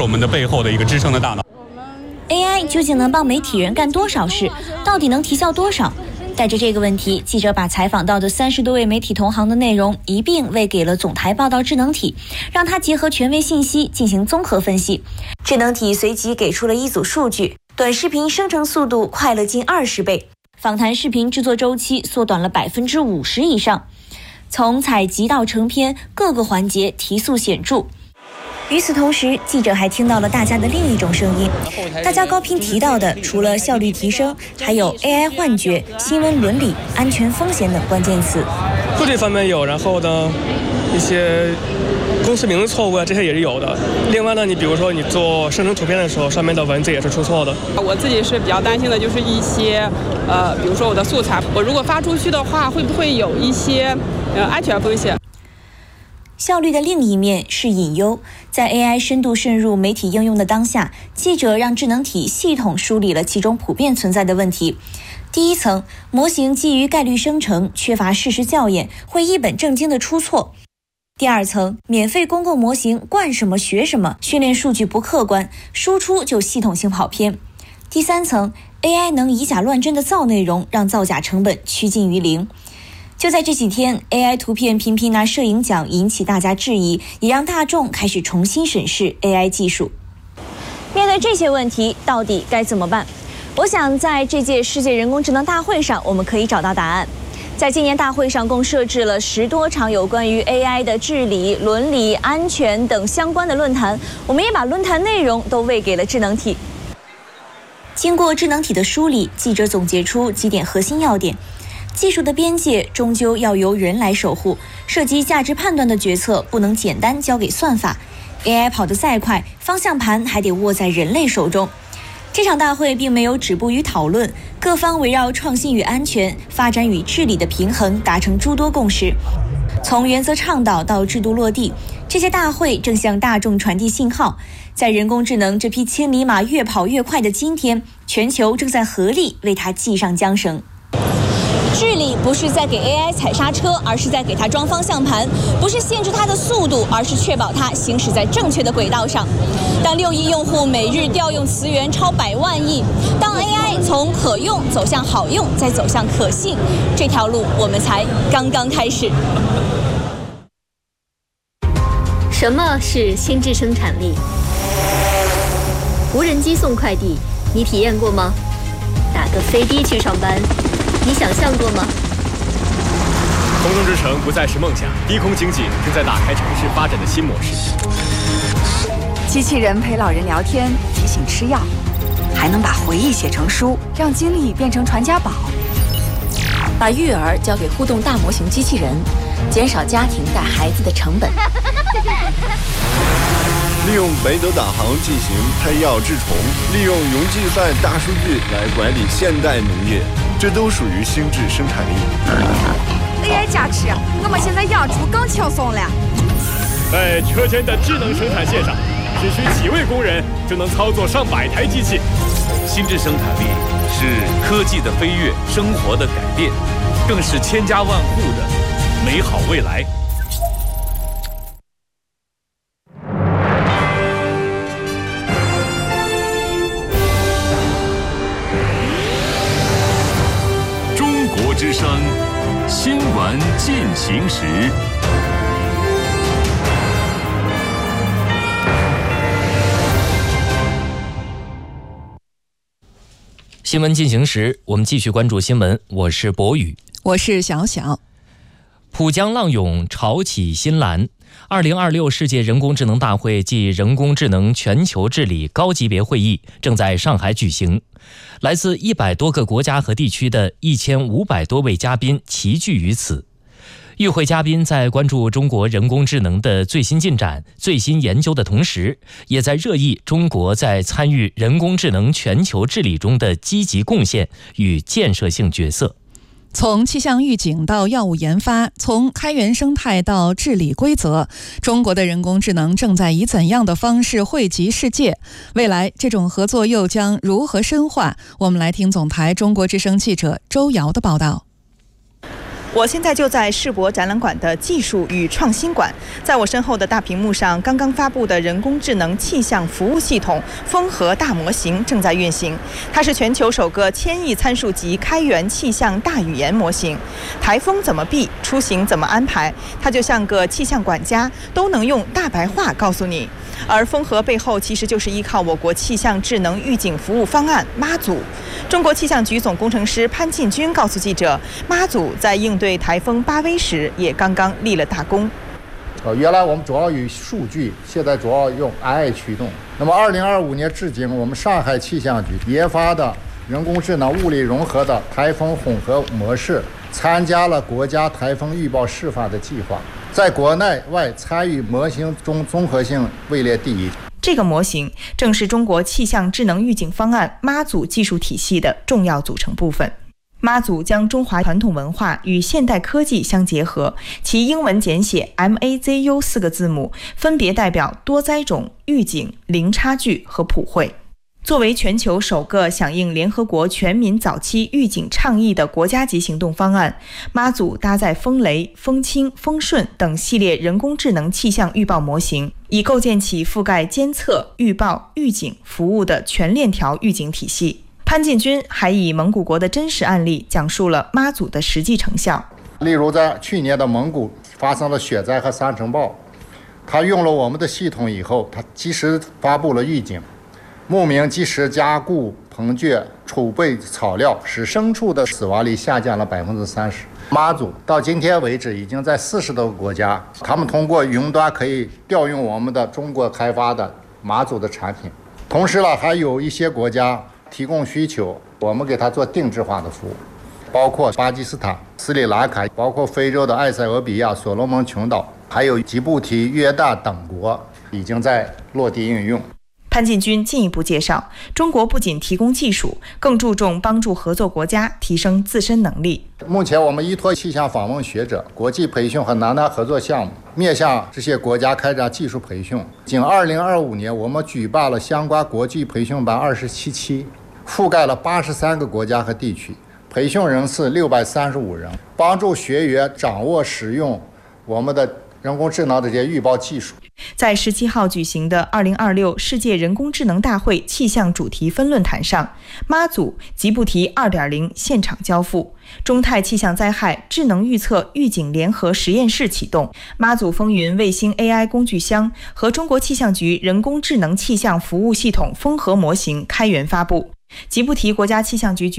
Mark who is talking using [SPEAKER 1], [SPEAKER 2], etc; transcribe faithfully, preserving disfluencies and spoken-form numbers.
[SPEAKER 1] 我们的背后的一个支撑的大脑。
[SPEAKER 2] A I 究竟能帮媒体人干多少事？到底能提效多少？带着这个问题，记者把采访到的三十多位媒体同行的内容一并喂给了总台报道智能体，让它结合权威信息进行综合分析。智能体随即给出了一组数据：短视频生成速度快了近二十倍，访谈视频制作周期缩短了百分之五十以上，从采集到成片各个环节提速显著。与此同时，记者还听到了大家的另一种声音。大家高频提到的，除了效率提升，还有 A I 幻觉、新闻伦理、安全风险等关键词。
[SPEAKER 3] 就这方面有，然后呢，一些公司名字错误啊，这些也是有的。另外呢，你比如说你做生成图片的时候，上面的文字也是出错的。
[SPEAKER 4] 我自己是比较担心的，就是一些呃，比如说我的素材，我如果发出去的话，会不会有一些呃安全风险？
[SPEAKER 2] 效率的另一面是隐忧。在 A I 深度渗入媒体应用的当下，记者让智能体系统梳理了其中普遍存在的问题。第一层，模型基于概率生成，缺乏事实校验，会一本正经的出错。第二层，免费公共模型惯什么学什么，训练数据不客观，输出就系统性跑偏。第三层， A I 能以假乱真的造内容，让造假成本趋近于零。就在这几天， A I 图片频频拿摄影奖引起大家质疑，也让大众开始重新审视 A I 技术。面对这些问题，到底该怎么办？我想在这届世界人工智能大会上，我们可以找到答案。在今年大会上，共设置了十多场有关于 A I 的治理、伦理、安全等相关的论坛，我们也把论坛内容都喂给了智能体。经过智能体的梳理，记者总结出几点核心要点。技术的边界终究要由人来守护，涉及价值判断的决策不能简单交给算法。A I 跑得再快，方向盘还得握在人类手中。这场大会并没有止步于讨论，各方围绕创新与安全、发展与治理的平衡达成诸多共识。从原则倡导到制度落地，这些大会正向大众传递信号。在人工智能这匹千里马越跑越快的今天，全球正在合力为它系上缰绳。治理不是在给 A I 踩刹车，而是在给它装方向盘；不是限制它的速度，而是确保它行驶在正确的轨道上。当六亿用户每日调用词源超百万亿，当 A I 从可用走向好用，再走向可信，这条路我们才刚刚开始。
[SPEAKER 5] 什么是心智生产力？无人机送快递，你体验过吗？打个飞的去上班，你想象过吗？
[SPEAKER 6] 空中之城不再是梦想，低空经济正在打开城市发展的新模式。
[SPEAKER 7] 机器人陪老人聊天，提醒吃药，还能把回忆写成书，让经历变成传家宝。把育儿交给互动大模型机器人，减少家庭带孩子的成本。
[SPEAKER 8] 利用北斗导航进行配药治虫，利用云计算大数据来管理现代农业，这都属于心智生产力。
[SPEAKER 7] A I 加持，我们现在养猪更轻松了。
[SPEAKER 6] 在车间的智能生产线上，只需几位工人就能操作上百台机器。
[SPEAKER 9] 心智生产力是科技的飞跃，生活的改变，更是千家万户的美好未来。
[SPEAKER 10] 中国之声新闻进行时。
[SPEAKER 11] 新闻进行时，我们继续关注新闻。我是博宇，
[SPEAKER 12] 我是小小。
[SPEAKER 11] 浦江浪涌潮起新澜，二零二六世界人工智能大会暨人工智能全球治理高级别会议正在上海举行，来自一百多个国家和地区的一千五百多位嘉宾齐聚于此。与会嘉宾在关注中国人工智能的最新进展、最新研究的同时，也在热议中国在参与人工智能全球治理中的积极贡献与建设性角色。
[SPEAKER 12] 从气象预警到药物研发，从开源生态到治理规则，中国的人工智能正在以怎样的方式惠及世界？未来这种合作又将如何深化？我们来听总台中国之声记者周瑶的报道。
[SPEAKER 13] 我现在就在世博展览馆的技术与创新馆，在我身后的大屏幕上，刚刚发布的人工智能气象服务系统风和大模型正在运行。它是全球首个千亿参数级开源气象大语言模型。台风怎么避，出行怎么安排，它就像个气象管家，都能用大白话告诉你。而风和背后其实就是依靠我国气象智能预警服务方案妈祖。中国气象局总工程师潘进军告诉记者，妈祖在应对台风巴威时也刚刚立了大功。
[SPEAKER 14] 呃，原来我们主要以数据，现在主要用 A I 驱动。那么，二零二五年至今，我们上海气象局研发的人工智能物理融合的台风混合模式，参加了国家台风预报示范的计划，在国内外参与模型中综合性位列第一。
[SPEAKER 13] 这个模型正是中国气象智能预警方案妈祖技术体系的重要组成部分。妈祖将中华传统文化与现代科技相结合，其英文简写 M A Z U 四个字母分别代表多灾种、预警、零差距和普惠。作为全球首个响应联合国全民早期预警倡议的国家级行动方案，妈祖搭载风雷、风清、风顺等系列人工智能气象预报模型，以构建起覆盖监测、预报、预警服务的全链条预警体系。潘进军还以蒙古国的真实案例讲述了妈祖的实际成效。
[SPEAKER 14] 例如，在去年的蒙古发生了雪灾和沙尘暴，他用了我们的系统以后，他及时发布了预警，牧民及时加固棚圈，储备草料，使牲畜的死亡率下降了百分之三十。妈祖到今天为止已经在四十多个国家，他们通过云端可以调用我们的中国开发的妈祖的产品。同时呢，还有一些国家提供需求，我们给他做定制化的服务，包括巴基斯坦、斯里兰卡，包括非洲的埃塞俄比亚、所罗门群岛，还有吉布提、约旦等国已经在落地应用。
[SPEAKER 13] 潘进军进一步介绍，中国不仅提供技术，更注重帮助合作国家提升自身能力。
[SPEAKER 14] 目前我们依托气象访问学者、国际培训和南南合作项目，面向这些国家开展技术培训。仅二零二五年，我们举办了相关国际培训班二十七期，覆盖了八十三个国家和地区，培训人次六百三十五人，帮助学员掌握使用我们的人工智能的这些预报技术。
[SPEAKER 13] 在十七号举行的二零二六世界人工智能大会气象主题分论坛上，妈祖吉布提 二点零 现场交付，中泰气象灾害智能预测预警联合实验室启动，妈祖风云卫星 A I 工具箱和中国气象局人工智能气象服务系统风和模型开源发布。吉布提国家气象局